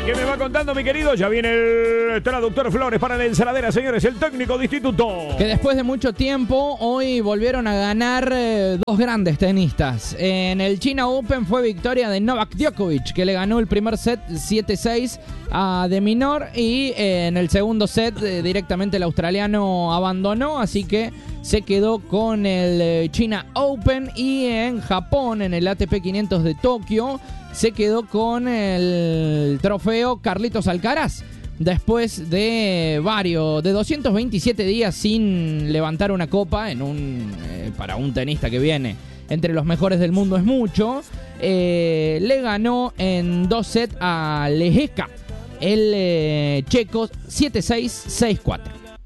¿Qué me va contando, mi querido? Ya viene el traductor Flores para la ensaladera, señores, el técnico de instituto. Que después de mucho tiempo, hoy volvieron a ganar dos grandes tenistas. En el China Open fue victoria de Novak Djokovic, que le ganó el primer set 7-6 a De Minaur. Y en el segundo set directamente el australiano abandonó, así que se quedó con el China Open. Y en Japón, en el ATP 500 de Tokio, se quedó con el trofeo Carlitos Alcaraz. Después de 227 días sin levantar una copa para un tenista que viene entre los mejores del mundo es mucho, le ganó en 2 sets a Lehecka, el checo, 7-6, 6-4.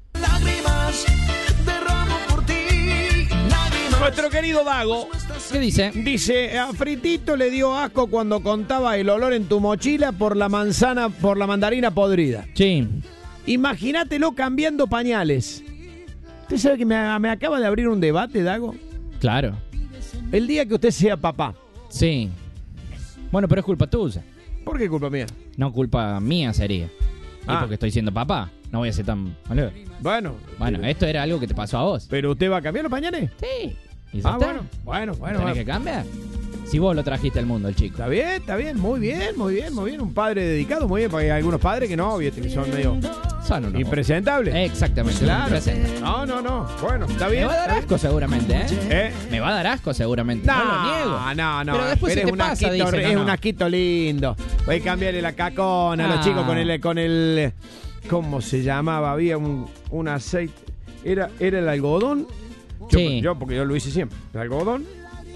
Nuestro querido Dago, ¿Qué dice? dice, a Fritito le dio asco cuando contaba el olor en tu mochila por la mandarina podrida. Sí. Imagínatelo cambiando pañales. ¿Usted sabe que me acaba de abrir un debate, Dago? Claro. El día que usted sea papá. Sí. Bueno, pero es culpa tuya. ¿Por qué culpa mía? No, culpa mía sería. Y porque estoy siendo papá. No voy a ser tan... Bueno, esto era algo que te pasó a vos. ¿pero usted va a cambiar los pañales? Sí. ¿Y ya está? Bueno. ¿Tenés que cambiar? Si vos lo trajiste al mundo, el chico. Está bien, muy bien. Un padre dedicado, muy bien, porque hay algunos padres que no, ¿viste? Que son medio Son unos impresentables. Exactamente. Claro. No. Bueno, está bien. Me va a dar asco seguramente, ¿eh? Me va a dar asco seguramente. No lo niego. No. Pero después se te pasa, dicen, es no. un asquito lindo. Voy a cambiarle la cacona a los chicos con el ¿cómo se llamaba? Había un aceite. Era el algodón. Porque yo lo hice siempre. El algodón.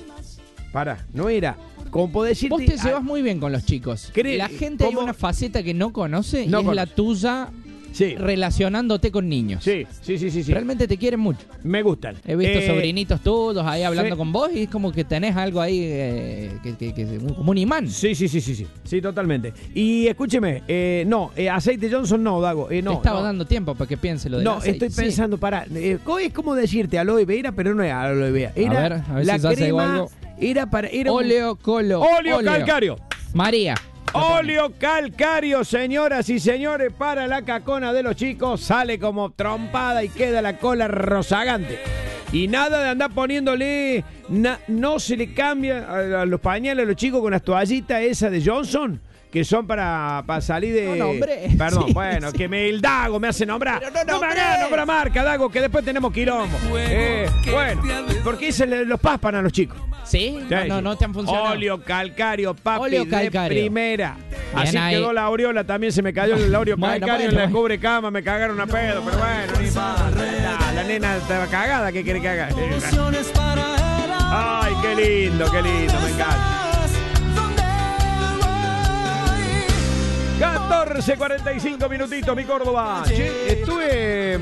No era. Como podés decirte. Vos te llevas muy bien con los chicos. La gente hay una faceta que no conoce y es la tuya. Sí. Relacionándote con niños. Sí. Realmente te quieren mucho. Me gustan. He visto sobrinitos tuyos ahí hablando con vos y es como que tenés algo ahí como un imán. Sí, totalmente. Y escúcheme, aceite Johnson no, Dago. Te estaba dando tiempo para que piense lo del aceite. Estoy pensando, es como decirte aloe vera, pero no es aloe vera. Era a ver la si crema, algo. Era óleo calcario. María. Óleo calcario, señoras y señores, para la cacona de los chicos. Sale como trompada y queda la cola rozagante. Y nada de andar poniéndole, no se le cambia a los pañales a los chicos con las toallitas esas de Johnson, que son para salir de... No, hombre. Perdón, que el Dago me hace nombrar. No me hagas nombrar marca, Dago, que después tenemos quilombo. Bueno, porque los paspan a los chicos. ¿Sí? No te han funcionado. Óleo calcario, papi, Óleo calcario. De primera. Bien así ahí. quedó la aureola, también se me cayó el óleo calcario en la cubrecama, me cagaron a pedo, pero bueno, ni pasa. La nena estaba cagada, ¿qué quiere que haga? Ay, qué lindo, me encanta. 14:45 minutitos, mi Córdoba. Estuve...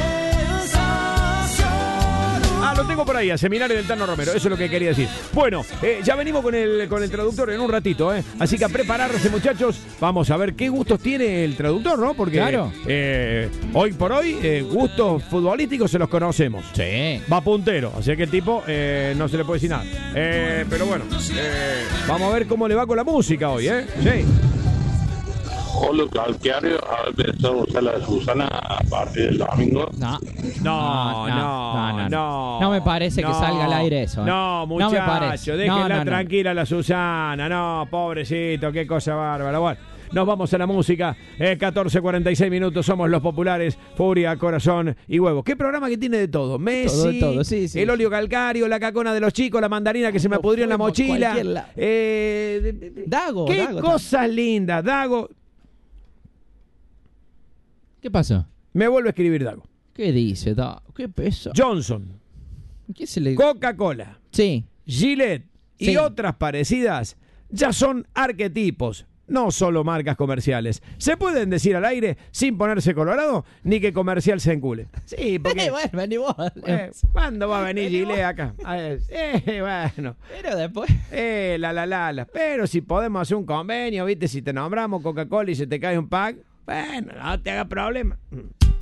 lo tengo por ahí, a Seminario del Tano Romero. Eso es lo que quería decir. Bueno, ya venimos con el traductor en un ratito, así que a prepararse, muchachos. Vamos a ver qué gustos tiene el traductor, ¿no? Porque claro. Hoy por hoy, gustos futbolísticos se los conocemos. Sí. Va puntero, así que el tipo no se le puede decir nada. Pero bueno, vamos a ver cómo le va con la música hoy, Sí. Óleo calcario, a ver, pensamos usar la de Susana a partir del domingo. No me parece que salga al aire eso. No, muchacho, déjenla tranquila la Susana. No, pobrecito, qué cosa bárbara. Bueno, nos vamos a la música. 14:46 minutos, somos los populares. Furia, corazón y huevo. ¿Qué programa que tiene de todo? Messi, todo, sí. El óleo calcario, la cacona de los chicos, la mandarina que se me pudrió en la mochila. Dago. Qué cosas lindas, Dago. ¿Qué pasó? Me vuelve a escribir Dago. ¿Qué dice, Dago? ¿Qué peso? Johnson. ¿Qué se le... Coca-Cola. Sí. Gillette y otras parecidas ya son arquetipos, no solo marcas comerciales. ¿Se pueden decir al aire sin ponerse colorado ni que comercial se encule? Sí, porque... bueno, vení vos. ¿Cuándo va a venir Gillette acá? Bueno. Pero después... Pero si podemos hacer un convenio, ¿viste? Si te nombramos Coca-Cola y se te cae un pack... Bueno, no te haga problema.